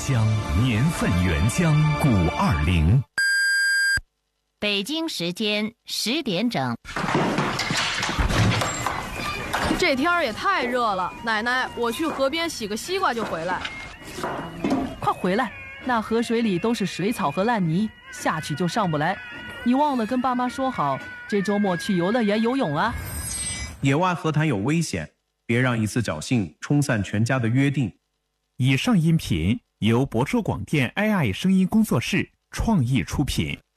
香，年份原浆520。 北京时间10点整。 这天儿也太热了，奶奶，我去河边洗个西瓜就回来。 快回来，那河水里都是水草和烂泥，下去就上不来。你忘了跟爸妈说好，这周末去游乐园游泳啊？ 野外河滩有危险，别让一次侥幸冲散全家的约定。 以上音频由博州广电 AI 声音工作室创意出品。